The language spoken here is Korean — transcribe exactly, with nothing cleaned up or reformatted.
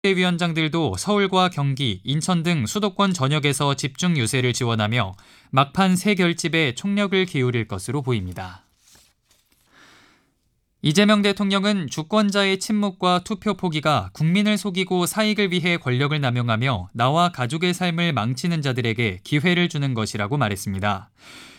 위원장들도 서울과 경기, 인천 등 수도권 전역에서 집중 유세를 지원하며 막판 새 결집에 총력을 기울일 것으로 보입니다. 이재명 대통령은 주권자의 침묵과 투표 포기가 국민을 속이고 사익을 위해 권력을 남용하며 나와 가족의 삶을 망치는 자들에게 기회를 주는 것이라고 말했습니다.